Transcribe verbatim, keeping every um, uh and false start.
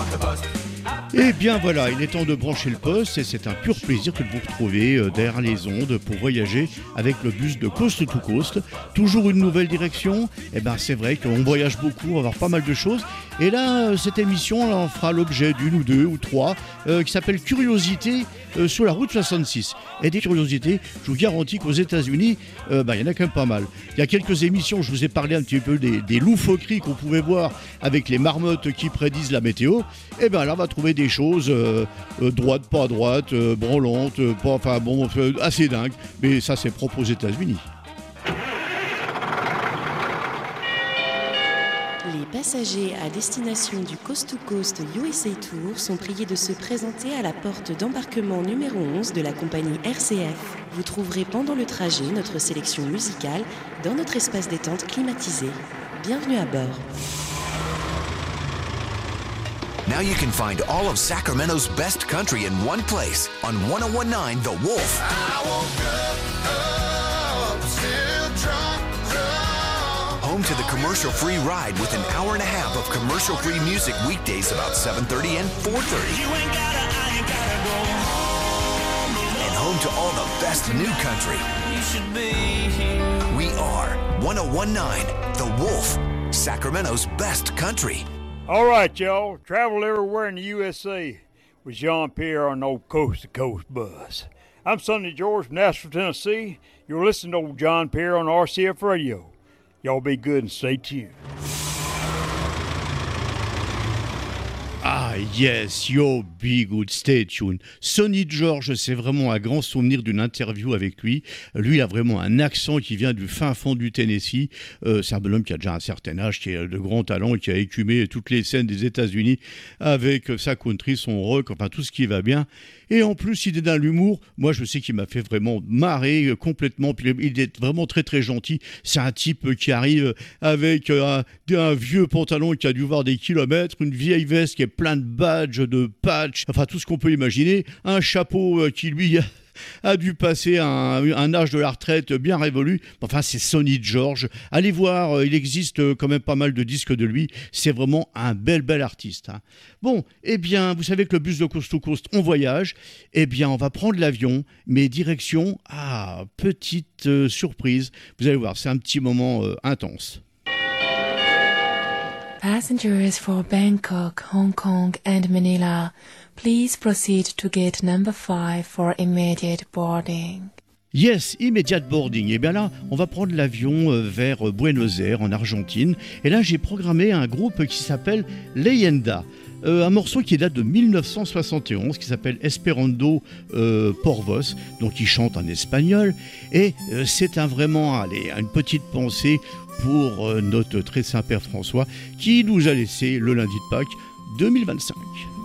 Et bien voilà, il est temps de brancher le poste et c'est un pur plaisir que de vous retrouver euh, derrière les ondes pour voyager avec le bus de Coast to Coast. Toujours une nouvelle direction, et ben c'est vrai qu'on voyage beaucoup, on va voir pas mal de choses. Et là, euh, cette émission, là, on fera l'objet d'une ou deux ou trois euh, qui s'appelle Curiosité euh, sur la route soixante-six. Et des curiosités, je vous garantis qu'aux États-Unis, euh, ben, il y en a quand même pas mal. Il y a quelques émissions, je vous ai parlé un petit peu des, des loufoqueries qu'on pouvait voir avec les marmottes qui prédisent la météo. Et bien là, on va trouver des choses euh, euh, droites, pas droites, euh, branlantes, euh, pas, enfin bon, euh, assez dingues. Mais ça, c'est propre aux États-Unis. Les passagers à destination du Coast to Coast U S A Tour sont priés de se présenter à la porte d'embarquement numéro onze de la compagnie R C F. Vous trouverez pendant le trajet notre sélection musicale dans notre espace détente climatisé. Bienvenue à bord. Now you can find all of Sacramento's best country in one place on one oh one point nine The Wolf. I woke up, up, still drunk, drunk. Home to the commercial-free ride with an hour and a half of commercial-free music weekdays about seven thirty and four thirty. You ain't gotta, I ain't gotta go home. And home to all the best new country. You should be here. We are one oh one point nine The Wolf, Sacramento's best country. All right, y'all. Travel everywhere in the U S A with Jean Pierre on the old Coast to Coast bus. I'm Sonny George from Nashville, Tennessee. You're listening to old John Pierre on R C F Radio. Y'all be good and stay tuned. Ah yes, yo, be good, stay tuned. Sonny George, c'est vraiment un grand souvenir d'une interview avec lui. Lui, il a vraiment un accent qui vient du fin fond du Tennessee. Euh, c'est un bonhomme qui a déjà un certain âge, qui a de grands talents et qui a écumé toutes les scènes des États-Unis avec sa country, son rock, enfin tout ce qui va bien. Et en plus, il est dans l'humour. Moi, je sais qu'il m'a fait vraiment marrer complètement. Puis il est vraiment très, très gentil. C'est un type qui arrive avec un, un vieux pantalon qui a dû voir des kilomètres, une vieille veste qui est plein de badges, de patchs, enfin tout ce qu'on peut imaginer. Un chapeau qui, lui, a dû passer un, un âge de la retraite bien révolu. Enfin, c'est Sonny George. Allez voir, il existe quand même pas mal de disques de lui. C'est vraiment un bel, bel artiste. Hein. Bon, eh bien, vous savez que le bus de Coast to Coast, on voyage. Eh bien, on va prendre l'avion, mais direction... Ah, petite euh, surprise. Vous allez voir, c'est un petit moment euh, intense. Passengers for Bangkok, Hong Kong and Manila, please proceed to gate number five for immediate boarding. Yes, immediate boarding. Et bien là, on va prendre l'avion vers Buenos Aires, en Argentine. Et là, j'ai programmé un groupe qui s'appelle Leyenda. Euh, un morceau qui date de dix-neuf cent soixante et onze, qui s'appelle Esperando euh, Porvos, donc il chante en espagnol. Et euh, c'est un vraiment, allez, une petite pensée pour euh, notre très saint Père François, qui nous a laissé le lundi de Pâques deux mille vingt-cinq.